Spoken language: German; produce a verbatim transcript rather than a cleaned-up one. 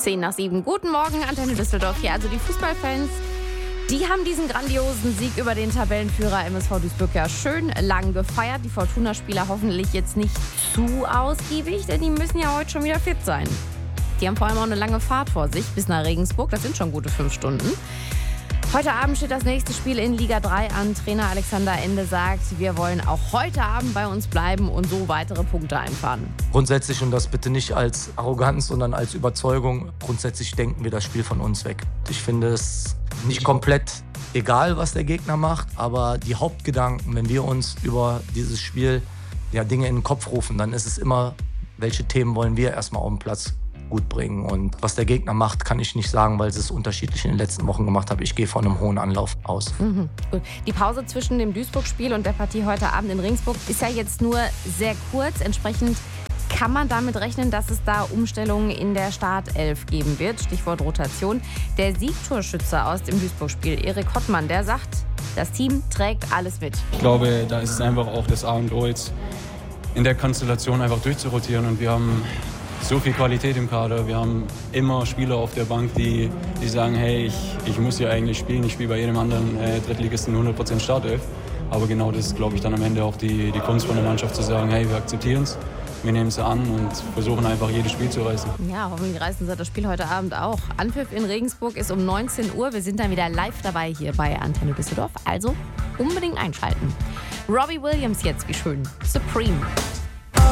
zehn nach sieben. Guten Morgen, Antenne Düsseldorf hier. Also die Fußballfans, die haben diesen grandiosen Sieg über den Tabellenführer M S V Duisburg ja schön lang gefeiert. Die Fortuna-Spieler hoffentlich jetzt nicht zu ausgiebig, denn die müssen ja heute schon wieder fit sein. Die haben vor allem auch eine lange Fahrt vor sich bis nach Regensburg. Das sind schon gute fünf Stunden. Heute Abend steht das nächste Spiel in Liga drei an. Trainer Alexander Ende sagt, wir wollen auch heute Abend bei uns bleiben und so weitere Punkte einfahren. Grundsätzlich, und das bitte nicht als Arroganz, sondern als Überzeugung, grundsätzlich denken wir das Spiel von uns weg. Ich finde es nicht komplett egal, was der Gegner macht, aber die Hauptgedanken, wenn wir uns über dieses Spiel ja, Dinge in den Kopf rufen, dann ist es immer, welche Themen wollen wir erstmal auf den Platz gut bringen. Und was der Gegner macht, kann ich nicht sagen, weil sie es unterschiedlich in den letzten Wochen gemacht haben. Ich gehe von einem hohen Anlauf aus. Mhm. Gut. Die Pause zwischen dem Duisburg-Spiel und der Partie heute Abend in Regensburg ist ja jetzt nur sehr kurz. Entsprechend kann man damit rechnen, dass es da Umstellungen in der Startelf geben wird. Stichwort Rotation. Der Siegtorschütze aus dem Duisburg-Spiel, Erik Hottmann, der sagt, das Team trägt alles mit. Ich glaube, da ist es einfach auch das A und O jetzt in der Konstellation einfach durchzurotieren. Und wir haben so viel Qualität im Kader. Wir haben immer Spieler auf der Bank, die, die sagen, hey, ich, ich muss hier eigentlich spielen. Ich spiele bei jedem anderen äh, Drittligisten hundert Prozent Startelf. Aber genau das ist, glaube ich, dann am Ende auch die, die Kunst von der Mannschaft zu sagen, hey, wir akzeptieren es, wir nehmen es an und versuchen einfach jedes Spiel zu reißen. Ja, hoffentlich reißen sie das Spiel heute Abend auch. Anpfiff in Regensburg ist um neunzehn Uhr. Wir sind dann wieder live dabei hier bei Antenne Düsseldorf. Also unbedingt einschalten. Robbie Williams jetzt, wie schön. Supreme.